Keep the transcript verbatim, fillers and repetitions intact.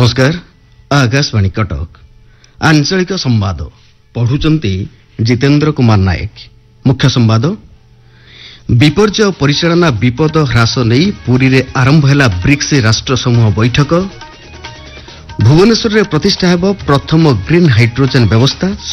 नमस्कार आकाशवाणी कटक आंचलिक संवाद पढ़ुचंती जितेंद्र कुमार नायक। मुख्य संवाद विपर्यय परिचालना विपद ह्रास नहीं पुरी रे आरंभ है ब्रिक्स राष्ट्र समूह बैठक। भुवनेश्वर रे प्रतिष्ठा हेब प्रथम ग्रीन हाइड्रोजेन व्यवस्था।